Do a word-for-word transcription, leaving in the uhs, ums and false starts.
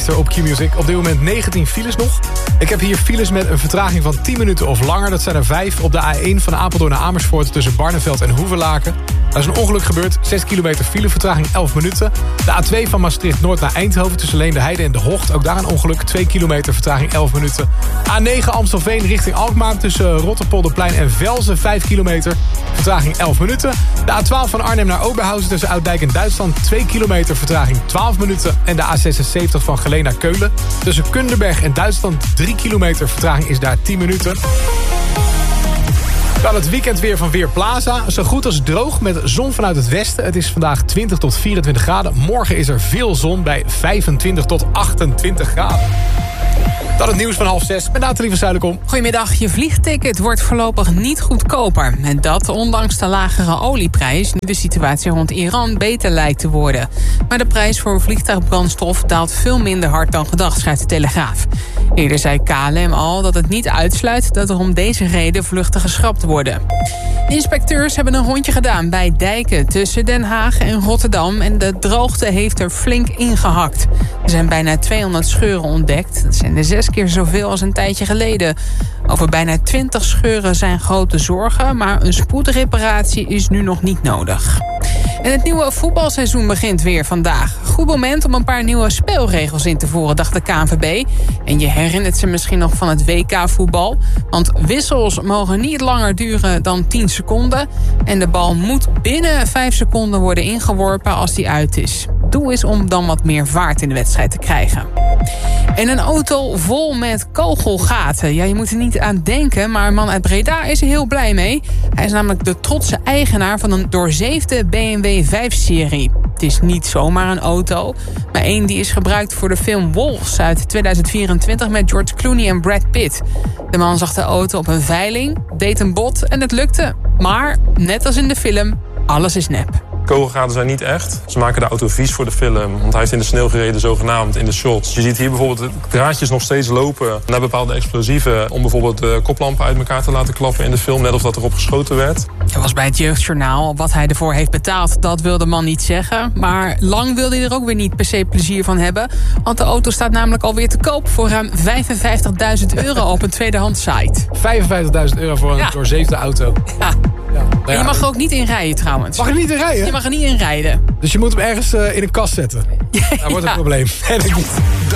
Verkeersinformatie op Q-Music. Op dit moment negentien files nog. Ik heb hier files met een vertraging van tien minuten of langer. Dat zijn er vijf op de A één van Apeldoorn naar Amersfoort... tussen Barneveld en Hoevenlaken. Daar is een ongeluk gebeurd. zes kilometer file, vertraging elf minuten. De A twee van Maastricht-Noord naar Eindhoven... tussen Leenderheide en De Hocht. Ook daar een ongeluk. twee kilometer, vertraging elf minuten. A negen Amstelveen richting Alkmaar... tussen Rotterpolderplein en Velzen. vijf kilometer, vertraging elf minuten. De A twaalf van Arnhem naar Oberhausen... tussen Ouddijk en Duitsland. twee kilometer, vertraging twaalf minuten. En de A zesenzeventig van Geleen naar Keulen. Tussen Kunderberg en Duitsland. drie kilometer, vertraging is daar tien minuten. Dan het weekend weer van Weerplaza. Zo goed als droog met zon vanuit het westen. Het is vandaag twintig tot vierentwintig graden. Morgen is er veel zon bij vijfentwintig tot achtentwintig graden. Dan het nieuws van half zes met Nathalie van Zuilenkom. Goedemiddag, je vliegticket wordt voorlopig niet goedkoper. En dat ondanks de lagere olieprijs... nu de situatie rond Iran beter lijkt te worden. Maar de prijs voor vliegtuigbrandstof daalt veel minder hard dan gedacht, schrijft de Telegraaf. Eerder zei K L M al dat het niet uitsluit... dat er om deze reden vluchten geschrapt worden. Inspecteurs hebben een rondje gedaan bij dijken tussen Den Haag en Rotterdam... en de droogte heeft er flink ingehakt. Er zijn bijna tweehonderd scheuren ontdekt. Dat zijn er zes keer zoveel als een tijdje geleden. Over bijna twintig scheuren zijn grote zorgen... maar een spoedreparatie is nu nog niet nodig. En het nieuwe voetbalseizoen begint weer vandaag. Goed moment om een paar nieuwe speelregels in te voeren, dacht de K N V B. En je herinnert ze misschien nog van het W K-voetbal. Want wissels mogen niet langer duren dan tien seconden. En de bal moet binnen vijf seconden worden ingeworpen als die uit is. Doel is om dan wat meer vaart in de wedstrijd te krijgen. En een auto vol met kogelgaten. Ja, je moet er niet aan denken, maar een man uit Breda is er heel blij mee. Hij is namelijk de trotse eigenaar van een doorzeefde B M W vijf serie. Het is niet zomaar een auto, maar één die is gebruikt voor de film Wolves uit tweeduizend vierentwintig met George Clooney en Brad Pitt. De man zag de auto op een veiling, deed een bod en het lukte. Maar, net als in de film, alles is nep. Kogelgaten zijn niet echt. Ze maken de auto vies voor de film. Want hij heeft in de sneeuw gereden, zogenaamd in de shots. Je ziet hier bijvoorbeeld de draadjes nog steeds lopen naar bepaalde explosieven. Om bijvoorbeeld de koplampen uit elkaar te laten klappen in de film. Net of dat erop geschoten werd. Er was bij het Jeugdjournaal. Wat hij ervoor heeft betaald, dat wil de man niet zeggen. Maar lang wil hij er ook weer niet per se plezier van hebben. Want de auto staat namelijk alweer te koop voor ruim vijfenvijftigduizend euro op een tweedehands site. vijfenvijftigduizend euro voor een ja. doorzeefde auto. Ja. Ja. En je mag er ook niet in rijden trouwens. Mag je er niet in rijden? Je mag er niet in rijden. Dus je moet hem ergens uh, in een kast zetten. Ja. Daar wordt een probleem.